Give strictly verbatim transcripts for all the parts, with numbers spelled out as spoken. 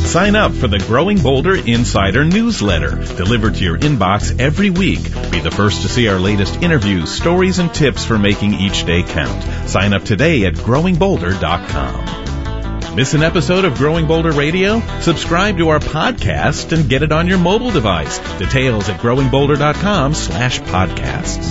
Sign up for the Growing Bolder Insider newsletter, delivered to your inbox every week. Be the first to see our latest interviews, stories, and tips for making each day count. Sign up today at growing bolder dot com. Miss an episode of Growing Bolder Radio? Subscribe to our podcast and get it on your mobile device. Details at growing bolder dot com slash podcasts.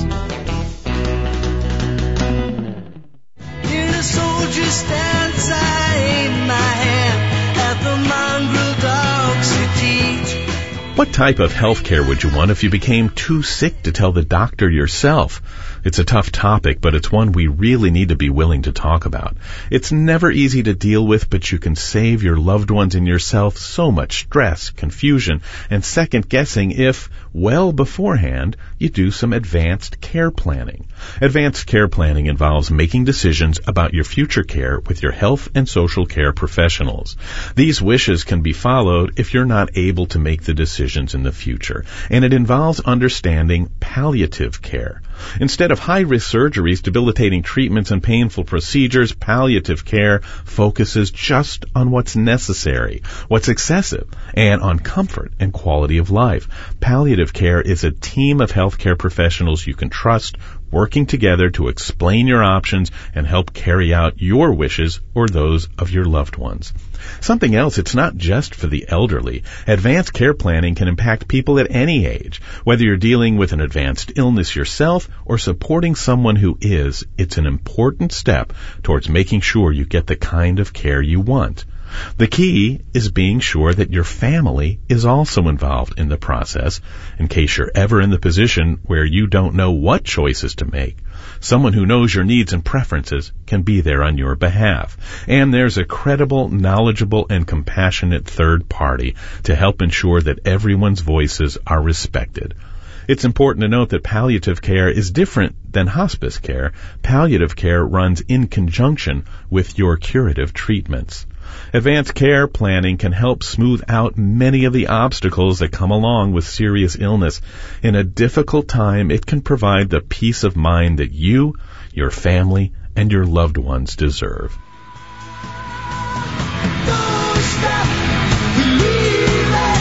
In a soldier's stanza, aim my hand at the mongrel dogs who teach. What type of health care would you want if you became too sick to tell the doctor yourself? It's a tough topic, but it's one we really need to be willing to talk about. It's never easy to deal with, but you can save your loved ones and yourself so much stress, confusion, and second-guessing if, well beforehand, you do some advanced care planning. Advanced care planning involves making decisions about your future care with your health and social care professionals. These wishes can be followed if you're not able to make the decisions in the future, and it involves understanding palliative care. Instead of high-risk surgeries, debilitating treatments, and painful procedures, palliative care focuses just on what's necessary, what's excessive, and on comfort and quality of life. Palliative care is a team of healthcare professionals you can trust, working together to explain your options and help carry out your wishes or those of your loved ones. Something else, it's not just for the elderly. Advanced care planning can impact people at any age. Whether you're dealing with an advanced illness yourself or supporting someone who is, it's an important step towards making sure you get the kind of care you want. The key is being sure that your family is also involved in the process, in case you're ever in the position where you don't know what choices to make. Someone who knows your needs and preferences can be there on your behalf. And there's a credible, knowledgeable, and compassionate third party to help ensure that everyone's voices are respected. It's important to note that palliative care is different than hospice care. Palliative care runs in conjunction with your curative treatments. Advanced care planning can help smooth out many of the obstacles that come along with serious illness. In a difficult time, it can provide the peace of mind that you, your family, and your loved ones deserve. Don't stop believing.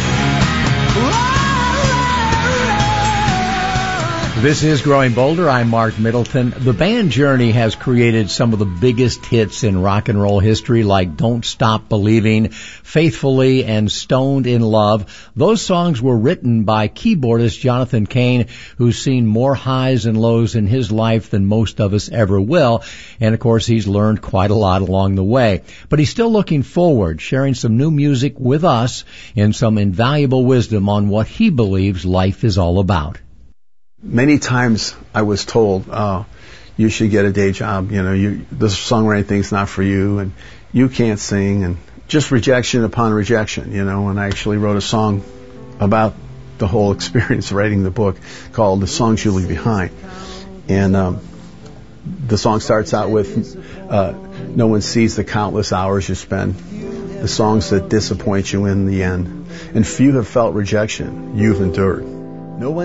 This is Growing Bolder. I'm Mark Middleton. The band Journey has created some of the biggest hits in rock and roll history, like Don't Stop Believing, Faithfully, and Stoned in Love. Those songs were written by keyboardist Jonathan Cain, who's seen more highs and lows in his life than most of us ever will. And of course, he's learned quite a lot along the way. But he's still looking forward, sharing some new music with us and some invaluable wisdom on what he believes life is all about. Many times I was told, oh, you should get a day job, you know, you, the songwriting thing's not for you, and you can't sing, and just rejection upon rejection, you know, and I actually wrote a song about the whole experience writing the book called The Songs You Leave Behind. And um, the song starts out with, uh, no one sees the countless hours you spend, the songs that disappoint you in the end, and few have felt rejection you've endured. No one